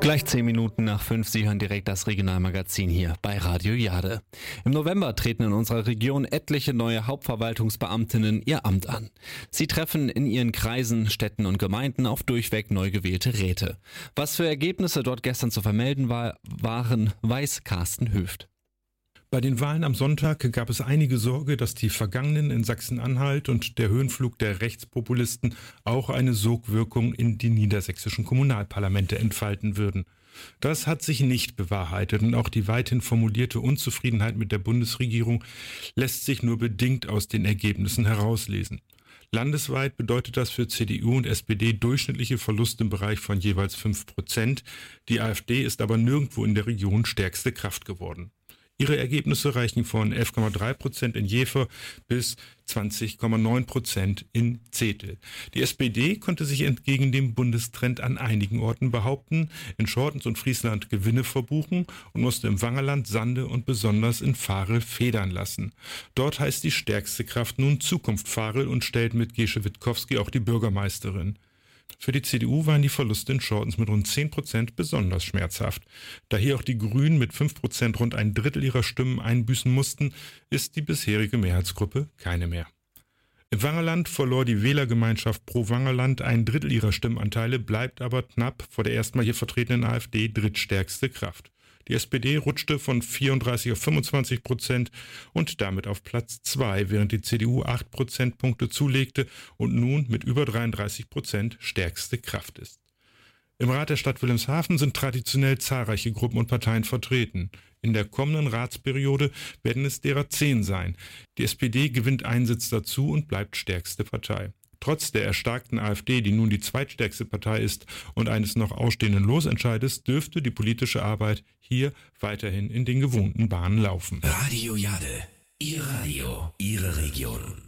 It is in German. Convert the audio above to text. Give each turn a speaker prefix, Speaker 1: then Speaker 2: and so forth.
Speaker 1: Gleich 10 Minuten nach 5, Sie hören direkt das Regionalmagazin hier bei Radio Jade. Im November treten in unserer Region etliche neue Hauptverwaltungsbeamtinnen ihr Amt an. Sie treffen in ihren Kreisen, Städten und Gemeinden auf durchweg neu gewählte Räte. Was für Ergebnisse dort gestern zu vermelden waren, weiß Carsten Höft.
Speaker 2: Bei den Wahlen am Sonntag gab es einige Sorge, dass die Vergangenen in Sachsen-Anhalt und der Höhenflug der Rechtspopulisten auch eine Sogwirkung in die niedersächsischen Kommunalparlamente entfalten würden. Das hat sich nicht bewahrheitet und auch die weithin formulierte Unzufriedenheit mit der Bundesregierung lässt sich nur bedingt aus den Ergebnissen herauslesen. Landesweit bedeutet das für CDU und SPD durchschnittliche Verluste im Bereich von jeweils 5%. Die AfD ist aber nirgendwo in der Region stärkste Kraft geworden. Ihre Ergebnisse reichen von 11,3% in Jever bis 20,9% in Zetel. Die SPD konnte sich entgegen dem Bundestrend an einigen Orten behaupten, in Schortens und Friesland Gewinne verbuchen und musste im Wangerland, Sande und besonders in Varel federn lassen. Dort heißt die stärkste Kraft nun Zukunft Varel und stellt mit Gesche Witkowski auch die Bürgermeisterin. Für die CDU waren die Verluste in Schortens mit rund 10% besonders schmerzhaft. Da hier auch die Grünen mit 5% rund ein Drittel ihrer Stimmen einbüßen mussten, ist die bisherige Mehrheitsgruppe keine mehr. Im Wangerland verlor die Wählergemeinschaft Pro Wangerland ein Drittel ihrer Stimmanteile, bleibt aber knapp vor der erstmal hier vertretenen AfD drittstärkste Kraft. Die SPD rutschte von 34 auf 25% und damit auf Platz 2, während die CDU 8 Prozentpunkte zulegte und nun mit über 33% stärkste Kraft ist. Im Rat der Stadt Wilhelmshaven sind traditionell zahlreiche Gruppen und Parteien vertreten. In der kommenden Ratsperiode werden es derer 10 sein. Die SPD gewinnt einen Sitz dazu und bleibt stärkste Partei. Trotz der erstarkten AfD, die nun die zweitstärkste Partei ist und eines noch ausstehenden Losentscheides, dürfte die politische Arbeit hier weiterhin in den gewohnten Bahnen laufen.
Speaker 3: Radio Jade, Ihr Radio, Ihre Region.